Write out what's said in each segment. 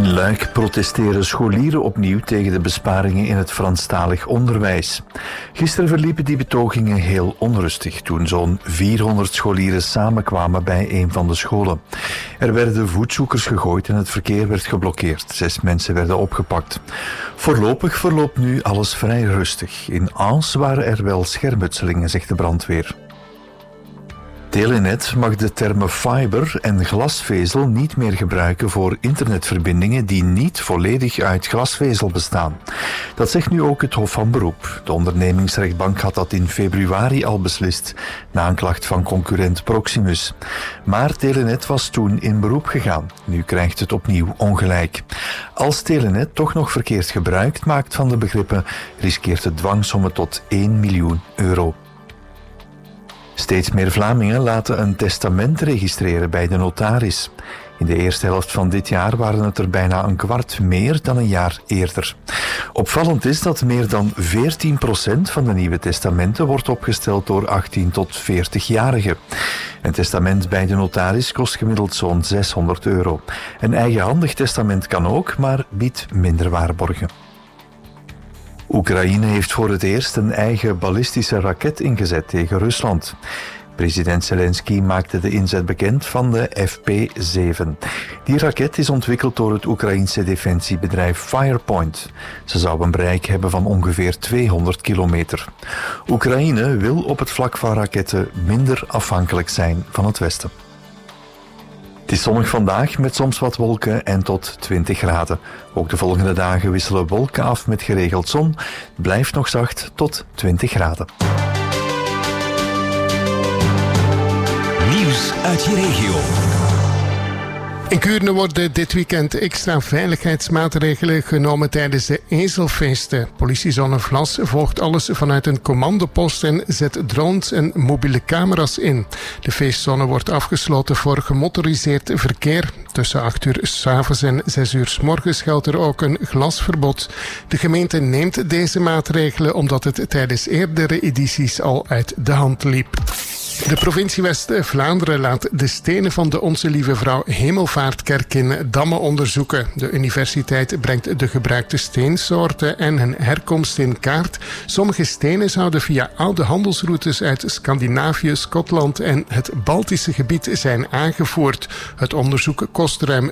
In Luik protesteren scholieren opnieuw tegen de besparingen in het Franstalig onderwijs. Gisteren verliepen die betogingen heel onrustig toen zo'n 400 scholieren samenkwamen bij een van de scholen. Er werden voetzoekers gegooid en het verkeer werd geblokkeerd. 6 mensen werden opgepakt. Voorlopig verloopt nu alles vrij rustig. In Ans waren er wel schermutselingen, zegt de brandweer. Telenet mag de termen fiber en glasvezel niet meer gebruiken voor internetverbindingen die niet volledig uit glasvezel bestaan. Dat zegt nu ook het Hof van Beroep. De ondernemingsrechtbank had dat in februari al beslist, na een klacht van concurrent Proximus. Maar Telenet was toen in beroep gegaan. Nu krijgt het opnieuw ongelijk. Als Telenet toch nog verkeerd gebruik maakt van de begrippen, riskeert het dwangsommen tot 1 miljoen euro. Steeds meer Vlamingen laten een testament registreren bij de notaris. In de eerste helft van dit jaar waren het er bijna een kwart meer dan een jaar eerder. Opvallend is dat meer dan 14% van de nieuwe testamenten wordt opgesteld door 18 tot 40-jarigen. Een testament bij de notaris kost gemiddeld zo'n €600. Een eigenhandig testament kan ook, maar biedt minder waarborgen. Oekraïne heeft voor het eerst een eigen ballistische raket ingezet tegen Rusland. President Zelensky maakte de inzet bekend van de FP7. Die raket is ontwikkeld door het Oekraïense defensiebedrijf Firepoint. Ze zou een bereik hebben van ongeveer 200 kilometer. Oekraïne wil op het vlak van raketten minder afhankelijk zijn van het Westen. Het is zonnig vandaag met soms wat wolken en tot 20 graden. Ook de volgende dagen wisselen wolken af met geregeld zon. Blijft nog zacht tot 20 graden. Nieuws uit je regio. In Kuurne worden dit weekend extra veiligheidsmaatregelen genomen tijdens de ezelfeesten. Politiezone Vlas volgt alles vanuit een commandopost en zet drones en mobiele camera's in. De feestzone wordt afgesloten voor gemotoriseerd verkeer. Tussen 8 uur 's avonds en 6 uur 's morgens geldt er ook een glasverbod. De gemeente neemt deze maatregelen omdat het tijdens eerdere edities al uit de hand liep. De provincie West-Vlaanderen laat de stenen van de Onze Lieve Vrouw Hemelvaartkerk in Damme onderzoeken. De universiteit brengt de gebruikte steensoorten en hun herkomst in kaart. Sommige stenen zouden via oude handelsroutes uit Scandinavië, Schotland en het Baltische gebied zijn aangevoerd. Het onderzoek kost ruim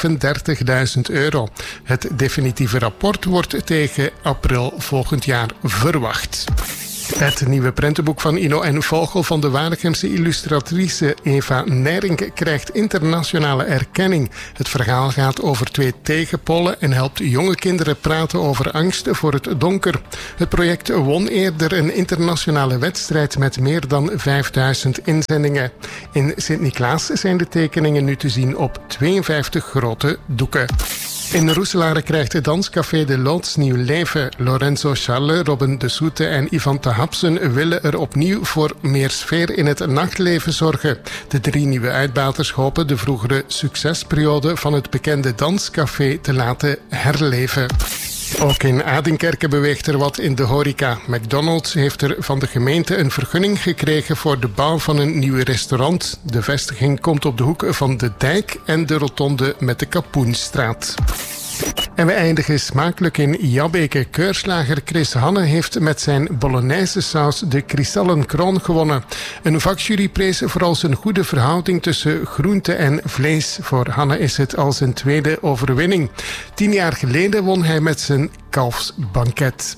€35.000. Het definitieve rapport wordt tegen april volgend jaar verwacht. Het nieuwe prentenboek van Ino en Vogel van de Waregemse illustratrice Eva Nering krijgt internationale erkenning. Het verhaal gaat over 2 tegenpolen en helpt jonge kinderen praten over angst voor het donker. Het project won eerder een internationale wedstrijd met meer dan 5000 inzendingen. In Sint-Niklaas zijn de tekeningen nu te zien op 52 grote doeken. In Roeselare krijgt het danscafé De Loods nieuw leven. Lorenzo Charle, Robin de Soete en Ivan te Hapsen willen er opnieuw voor meer sfeer in het nachtleven zorgen. De 3 nieuwe uitbaters hopen de vroegere succesperiode van het bekende danscafé te laten herleven. Ook in Adinkerke beweegt er wat in de horeca. McDonald's heeft er van de gemeente een vergunning gekregen voor de bouw van een nieuw restaurant. De vestiging komt op de hoek van de Dijk en de rotonde met de Kapoenstraat. En we eindigen smakelijk in Jabbeke. Keurslager Chris Hanne heeft met zijn bolognese saus de Kristallen Kroon gewonnen. Een vakjury prees vooral zijn goede verhouding tussen groente en vlees. Voor Hanne is het al zijn tweede overwinning. 10 jaar geleden won hij met zijn kalfsbanket.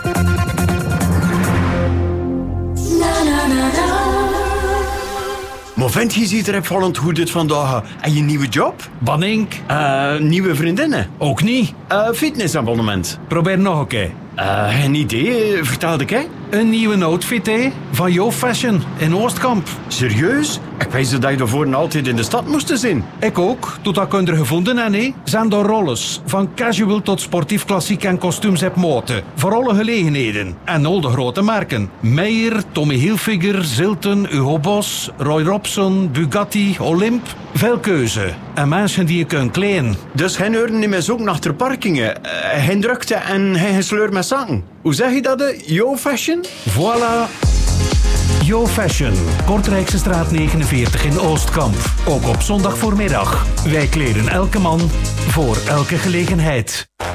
Maar vent, je ziet er opvallend goed uit vandaag. En je nieuwe job? Banink? Nieuwe vriendinnen? Ook niet. Fitnessabonnement? Probeer nog een keer. Geen idee, vertelde ik, hè? Een nieuwe outfit, hè? Van Yo Fashion in Oostkamp. Serieus? Ik wist dat je daarvoor altijd in de stad moest zijn. Ik ook, tot dat ik er gevonden heb, hè? Zijn door rolles. Van casual tot sportief klassiek en kostuums heb moten. Voor alle gelegenheden. En al de grote merken. Meijer, Tommy Hilfiger, Zilton, Hugo Boss, Roy Robson, Bugatti, Olymp. Veel keuze. En mensen die je kunt kleden. Dus geen uren niet meer zoeken naar ter parkingen. Geen drukte en geen gesleur met zaken. Hoe zeg je dat? Yo Fashion? Voilà. Yo Fashion, Kortrijkse straat 49 in Oostkamp. Ook op zondag voormiddag. Wij kleden elke man voor elke gelegenheid.